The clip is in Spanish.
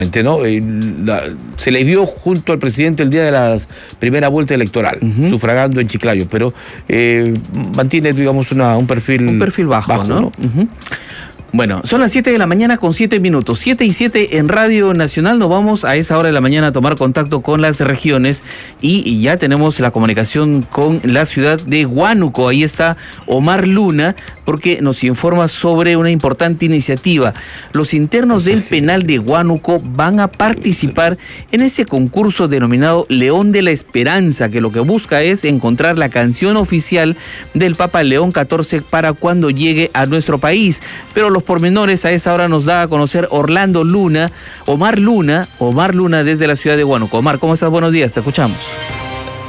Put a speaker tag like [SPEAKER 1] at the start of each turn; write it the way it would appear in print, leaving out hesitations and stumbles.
[SPEAKER 1] ¿no? Se le vio junto al presidente el día de la primera vuelta electoral, sufragando en Chiclayo, pero mantiene, digamos, un perfil bajo, ¿no?
[SPEAKER 2] Bueno, son las 7 de la mañana con 7 minutos. 7 y 7 en Radio Nacional. Nos vamos a esa hora de la mañana a tomar contacto con las regiones y ya tenemos la comunicación con la ciudad de Huánuco. Ahí está Omar Luna, porque nos informa sobre una importante iniciativa. Los internos del penal de Huánuco van a participar en este concurso denominado León de la Esperanza, que lo que busca es encontrar la canción oficial del Papa León XIV para cuando llegue a nuestro país. Pero los pormenores a esa hora nos da a conocer Omar Luna desde la ciudad de Huánuco. Omar, ¿cómo estás? Buenos días, te escuchamos.